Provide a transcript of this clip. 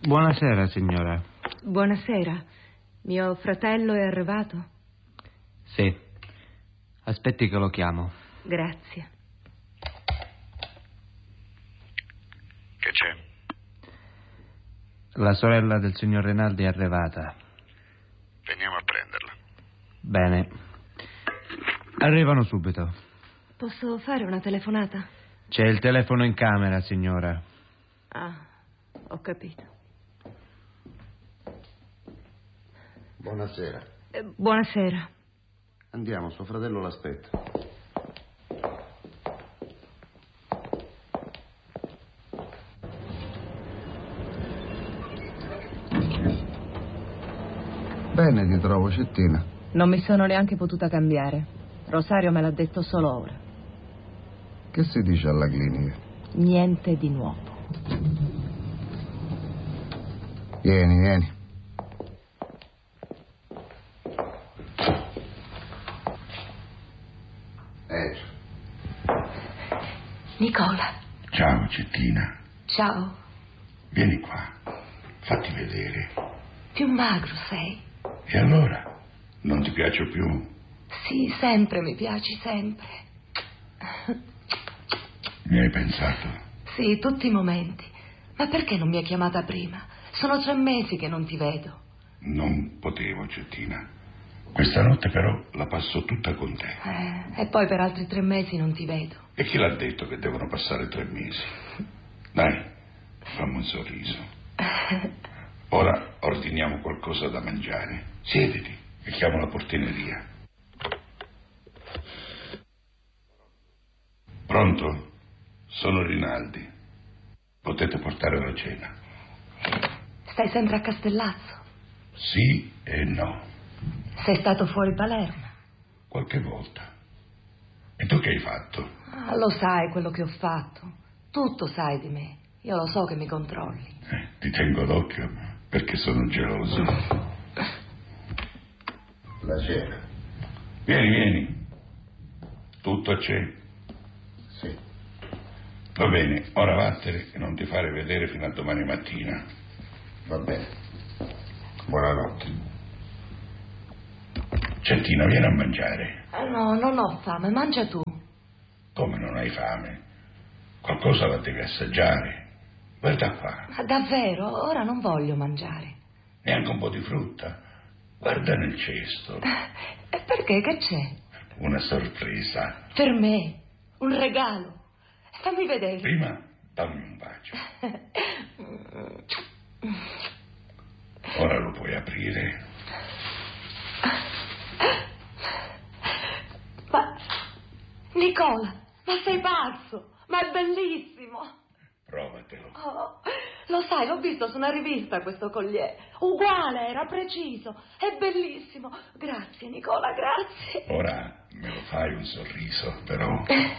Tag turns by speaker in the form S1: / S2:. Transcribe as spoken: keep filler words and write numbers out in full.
S1: Buonasera, signora.
S2: Buonasera. Mio fratello è arrivato?
S1: Sì. Aspetti che lo chiamo.
S2: Grazie.
S3: Che c'è?
S1: La sorella del signor Rinaldi è arrivata.
S3: Veniamo a prenderla.
S1: Bene. Arrivano subito.
S2: Posso fare una telefonata?
S1: C'è il telefono in camera, signora.
S2: Ah, ho capito.
S4: Buonasera.
S2: Eh, buonasera.
S4: Andiamo, suo fratello l'aspetta. Bene ti trovo, Cettina.
S2: Non mi sono neanche potuta cambiare. Rosario me l'ha detto solo ora.
S4: Che si dice alla clinica?
S2: Niente di nuovo.
S4: Vieni, vieni. Ecco.
S2: Nicola.
S3: Ciao, Cettina.
S2: Ciao.
S3: Vieni qua. Fatti vedere.
S2: Più magro sei.
S3: E allora? Non ti piaccio più?
S2: Sì, sempre mi piaci, sempre.
S3: Mi hai pensato?
S2: Sì, tutti i momenti. Ma perché non mi hai chiamata prima? Sono tre mesi che non ti vedo.
S3: Non potevo, Cettina. Questa notte però la passo tutta con te.
S2: Eh, e poi per altri tre mesi non ti vedo.
S3: E chi l'ha detto che devono passare tre mesi? Dai, fammi un sorriso. Ora ordiniamo qualcosa da mangiare. Siediti e chiamo la portineria. Pronto? Sono Rinaldi. Potete portare la cena.
S2: Stai sempre a Castellazzo?
S3: Sì e no.
S2: Sei stato fuori Palermo?
S3: Qualche volta. E tu che hai fatto?
S2: Ah, lo sai quello che ho fatto. Tutto sai di me. Io lo so che mi controlli.
S3: Eh, ti tengo d'occhio perché sono geloso.
S4: La cena.
S3: Vieni, vieni. Tutto c'è.
S4: Sì.
S3: Va bene, ora vattene e non ti fare vedere fino a domani mattina.
S4: Va bene. Buonanotte.
S3: Cettina, vieni a mangiare.
S2: Eh, no, non ho fame, mangia tu.
S3: Come non hai fame? Qualcosa la devi assaggiare. Guarda qua.
S2: Ma davvero, ora non voglio mangiare.
S3: Neanche un po' di frutta. Guarda nel cesto.
S2: E perché? Che c'è?
S3: Una sorpresa.
S2: Per me, un regalo. Fammi vedere.
S3: Prima dammi un bacio. Ora lo puoi aprire.
S2: Ma, Nicola, ma sei pazzo? Ma è bellissimo.
S3: Provatelo.
S2: Oh, lo sai, l'ho visto su una rivista questo collier. Uguale, era preciso. È bellissimo. Grazie, Nicola, grazie.
S3: Ora me lo fai un sorriso, però.